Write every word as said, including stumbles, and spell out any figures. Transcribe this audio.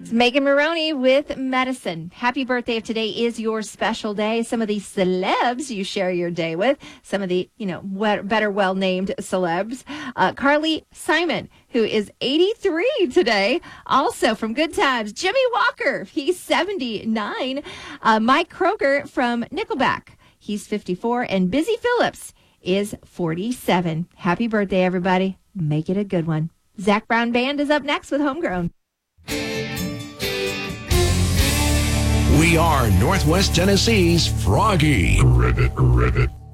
It's Megan Maroney with Medicine. Happy birthday if today is your special day. Some of the celebs you share your day with, some of the, you know, better well-named celebs. Uh, Carly Simon, who is eighty-three today. Also from Good Times, Jimmy Walker, he's seventy-nine. Uh, Mike Kroger from Nickelback, he's fifty-four. And Busy Phillips is forty-seven. Happy birthday, everybody. Make it a good one. Zac Brown Band is up next with Homegrown. We are Northwest Tennessee's Froggy. Ribbit, ribbit.